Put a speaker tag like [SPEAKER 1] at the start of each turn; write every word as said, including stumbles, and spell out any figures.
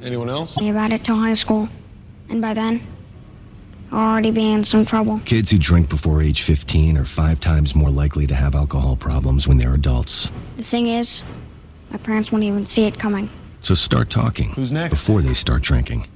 [SPEAKER 1] Anyone else?
[SPEAKER 2] About it till high school. And by then, I'll already be in some trouble.
[SPEAKER 3] Kids who drink before age fifteen are five times more likely to have alcohol problems when they're adults.
[SPEAKER 2] The thing is, my parents won't even see it coming.
[SPEAKER 3] So start talking.
[SPEAKER 1] Who's next?
[SPEAKER 3] Before they start drinking.